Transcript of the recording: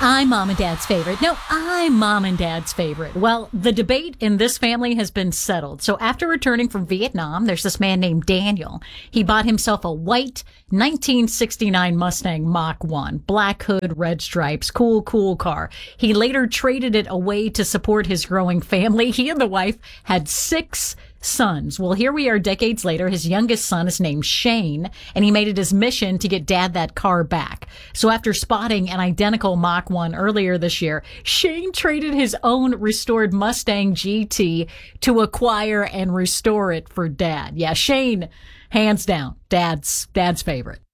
I'm mom and dad's favorite. No, I'm mom and dad's favorite. Well, the debate in this family has been settled. So after returning from Vietnam, there's this man named Daniel. He bought himself a white 1969 Mustang Mach 1, black hood, red stripes, cool car. He later traded it away to support his growing family. He and the wife had 6 sons. Well, here we are decades later. His youngest son is named Shane, and he made it his mission to get dad that car back. So after spotting an identical Mach 1 earlier this year, Shane traded his own restored Mustang GT to acquire and restore it for dad. Yeah, Shane, hands down, dad's favorite.